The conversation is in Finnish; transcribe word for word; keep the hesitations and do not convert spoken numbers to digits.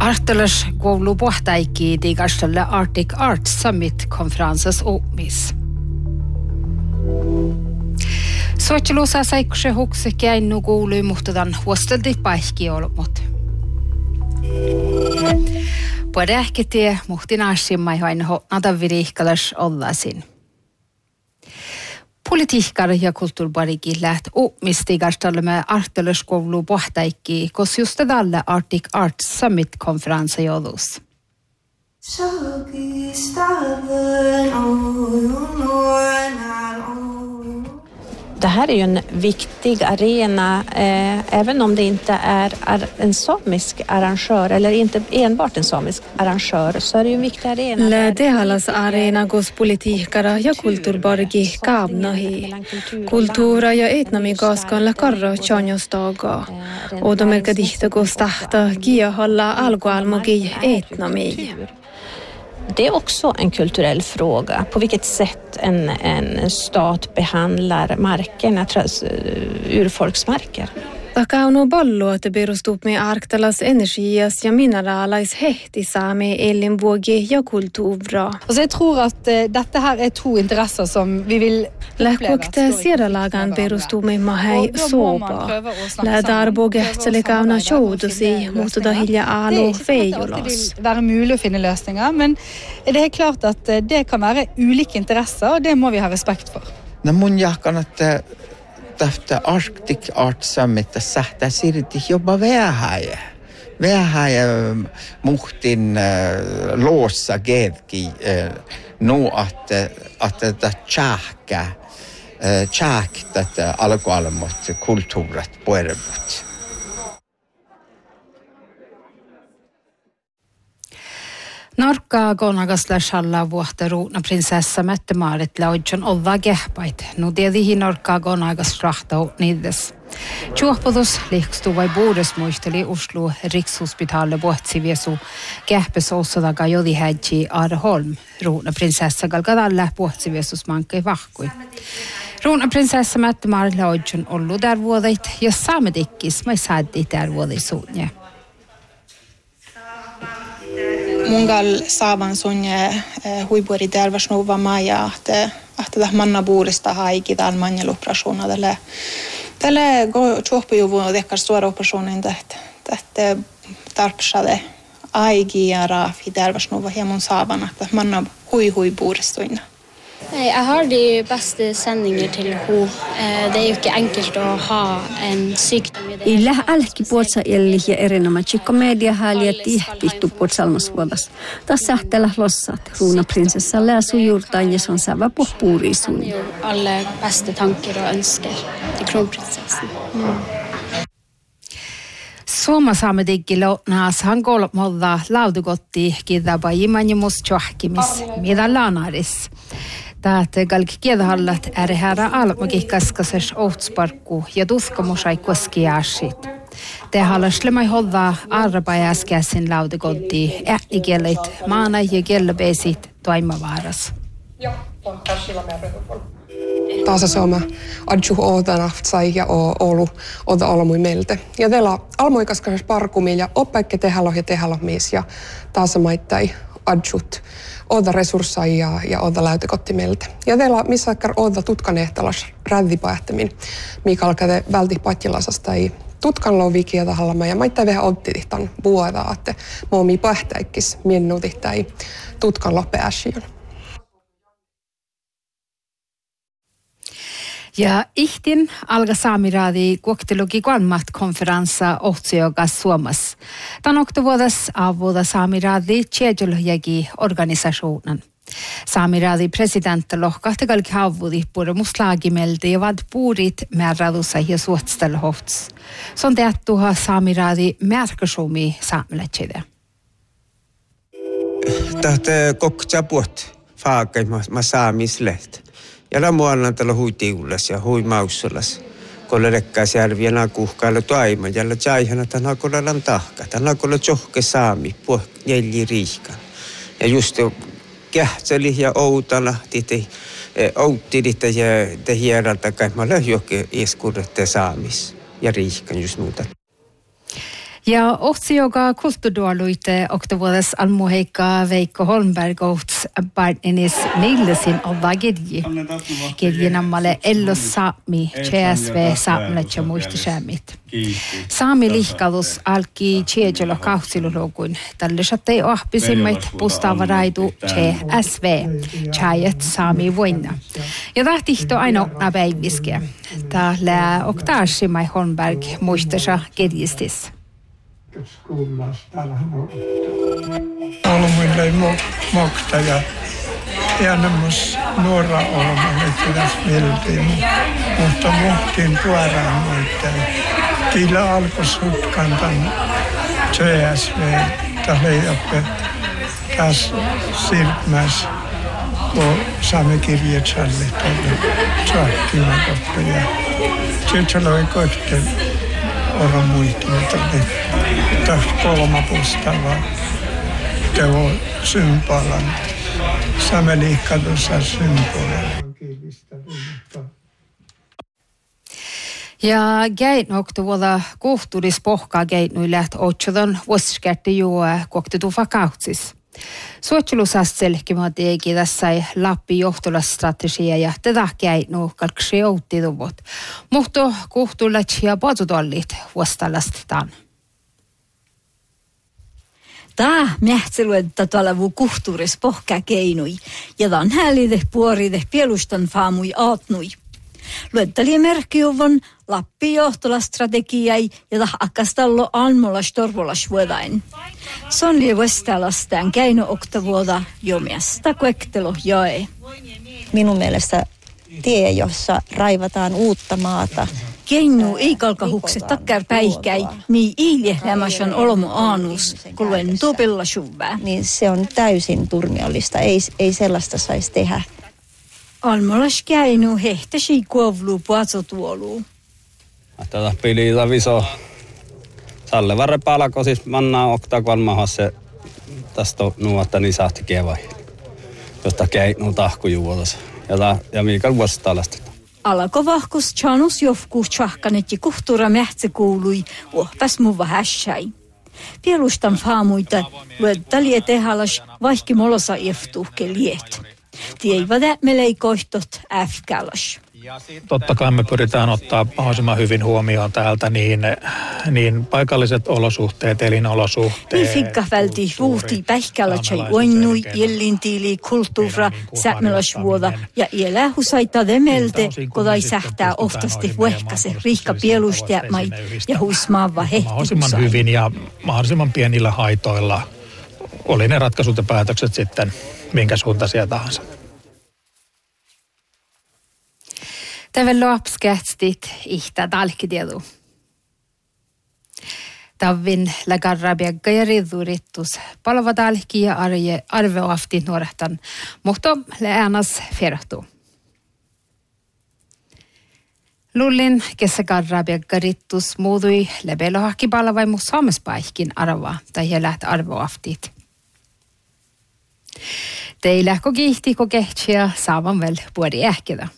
Artelas koulu pohtaikki tiikastalle Arctic Arts Summit-konferenssas opmis. Suotjeluusa saikkuse hukse käinnu koului muhtudan huostelti paikki olmut. Puhuta ehkä tie muhtin asimma ihan hotnata virihkalas ollasin. Politiikkar ja kulttuurbariki läht opmistigastalle Artelas koulu pohtaikki, kos just tälle Arctic Arts Summit-konferenssa joulus. Det här är ju en viktig arena, eh, även om det inte är, är en samisk arrangör eller inte enbart en samisk arrangör, så är det ju en viktig arena. Lädehalas arena gos politiikara ja kulttuurbargi kaavnahi. Kulttuura ja etnomi gaaskanla karra tjonjostaga. Odomerka dihta gos tahta kiahalla algoalmogi etnomi. Det är också en kulturell fråga. På vilket sätt en, en stat behandlar markerna, urfolksmarker. Takauno ballo, että perustuu me arktalas energias ja mineralais hehti saame elinvåge ja kultuura. Så jag tror att uh, detta här är två intressen som vi vill Lähkokte siedalagan perustuu me mahai sopa. Lädarboge selekauna joudusi, mutta da hilja alo feijulas. Det är möjligt att finna lösningar, men det är klart att det kan vara olika intressen och det må vi ha respekt för. No mun jahkan, että tästä Arctic Arts Summitissa sähtää sirti jopa vähän. Vähän muhtin loossa gedki no att att det tjäka tjäk det alkoholmot kulturet puermot. Norka gonagasla shalla vuotta ruuna prinsessa Mette-Maarit laudjon olla gehpait. Nu dedihi norka gonagas rahtau niides. Juopodus liikstuvai buudes muisteli Oslo Rikshospitalet vuotsiviesu gehpes osadaga jodi hädji Arholm. Ruuna prinsessa galgadalle vuotsiviesus mankkei vahkui. Ruuna prinsessa Mette-Maarit laudjon ollu där vuodeit ja saamedikkis mai saaddi där vuodei suunje. Mungal saavan sunje huipueri terveysnuva maja, että että tähän manna puolesta haiki tämän manjeloperationen tälle tälle chuoppujuvu on tehkar suora operationen tästä tästä tarpsade aigi ja rafi terveysnuva hieman saavan että manna hui hui puolestuina. Nej, jag har de bästa sändningar till ho. Det är ju inte enkelt att ha en sjukdom. Illa alki puolsa elliä erinomaisesti komediahaalia tihpihtu puolsalmasvuodas. Tässä sähtellä lossat. Ruuna prinsessalle ja sujurtaan ja on sävä puhpuurisuun. Alla bästa tankar och önskar till kronprinsessan. Mm. Suoma saamedikkilo naas hankol molla laudugotti kidaba imanjumus tjohkimis mida lanaris. Täältä galki kiedahallat ärihärä almogikkaskasers outsparkku ja tuskamusai koskiaasit. Te halaslemai holla arrapajaskäsin laudugotti ähnikielit maana ja kiellebesit toimavaaras. Joo, on tassilla merkitys. Taas Suomea adju ootanaft sai ja olu ota olmui meiltä. Ja teillä almoikaskasers parkumi ja oppäikke tehalo ja tehalomis ja taas maittai adjut oota resursseja ja, ja oota läytekotti meiltä. Ja teillä missä akkar oota tutkanehtalas räddipähtämin, mikä alkaa välti patjilasasta ei tutkan lovikia tahallama ja maittai vähän ottitihtan vuoda, että moomi pähtäikkis minnutit tai tutkan loppeäsiön. Ja ihtin alga saamiraadi kuokteluki kolmat konferenssa ohtsiogas Suomas. Tän oktovuodas avuda saamiraadi tjejuljagi organisationen. Saamiraadi presidentti lohkahti kalki havudi pura muslaagimeldi ja vad puurit määrädussa ja suotstelhohts. Son teattuha saamiraadi märkäsumi saameletside. Tahte kokta puot faakai ma saamislehti. Ja ramuannan tällä huitiulas ja huimaussulas. Kolla rekkaas järvienä kuhkailla toima, jällä jaihana tänä kolla lan tahka. Tänä kolla johke saami, puh neljä riihka. Ja just kähtseli ja outana, titi outti ja te hieralta kai mä lähdöke ieskurrette saamis ja riihkan just muuta. Ja otsi joka kulttuurduoluite oktovuodes almuheikka Veikko Holmberg outs Bartninis Nillesin olla kirji. Kirji nammalle Ellos Saami, C S V Saamlet ja muistisämmit. Saami lihkalus alki Tjeejolo kautsiluloguin. Tälle sattei ahpisimmait pustavaraidu C S V, Tjäjet Saami voinna. Ja tahtihto aina päiviskeä. Täällä oktaarsimai Holmberg muistasa kirjistis. Olmuille mokta ja enemmän nuora olmuille pitäisi miltiin, mutta muhtiin tuoraan muiden. Kiillä alkoi sutkan tämän C S V tahleijoppe taas siirtymässä, kun saamme kirjat sallit tuolle tsaakkimakoppe ja sitten oli kohteen olla muihin, että tästä kolma pustavaa teo symbolan. Saamme liikkatussa symbolan. Ja gein oktovuoda kohtuudis pohkaa geinnuille, että otsadon vuosiskerti juo koktetu vakautsis. Suotselusast selkimatiikin tässä ei Lappi johtolastrategia ja tätä geinu kalksi outtiduvut. Mutta kohtuullet ja patutollit vuostalastaan. Tää mähtseluetta tuolla vu kulttuuris pohkaa geinui ja tämän häälide puoride pielustan faamui aatnui. Luetteli merkkiuvon Lappi johtolastrategiai ja täh akkastallo almolas torvolas vuodain. Se on lievuestalastaan käino oktavuoda jo miasta kuektelo joe. Minun mielestä tie, jossa raivataan uutta maata. Keinu ei kalkahukset takkar päihkäi, niin iiljehdämäsän olomu aanus, kun luen topella suvää. Niin se on täysin turmiollista, ei, ei sellaista saisi tehdä. Almolas käinu hehtäsi kuovlu puatsotuoluu. Tätä piliitä viso. Salle varre palako siis mannaa oktakuan mahas se tästä nuotta niin sahti kevaihin. Josta keinu tahkujuotas. Ja, ta, ja Mikael vuosista alastet. Alako vahkus chanus jofku tjahkanet ja kuhtura mähtse kuului uohpäs muva hässäi. Pielustan faamuita luettali etehalas vaihki molosa iftuhke liet. Tiivät melei kohtot äfkälas. Totta kai me pyritään ottaa mahdollisimman hyvin huomioon täältä niin, niin paikalliset olosuhteet, elinolosuhteet. Niin fikka välti vuhti päihkälätsai oinnui, jellintiili, kulttuura, sämmelasvuoda ja elää husaita demelte, kodai sähtää oftasti vuehkase riikka pielustajamai ja huismaava hehti. Mahdollisimman hyvin ja mahdollisimman pienillä haitoilla oli ne ratkaisut ja päätökset sitten minkä suuntaisia tahansa. Tällä loapskätstit ihtä talkitiedu. Tavin lagarrabiagga ja ridurittus palvatalki ja arje arveoafti nuorehtan, mutta läänas ferahtuu. Lullin kesägarrabiagga rittus muutui lebelohakki palvaimu saamespaihkin arva tai helät arveoaftit. Teillä ko kihti ko kehtsia saavan vel puoli ähkeda.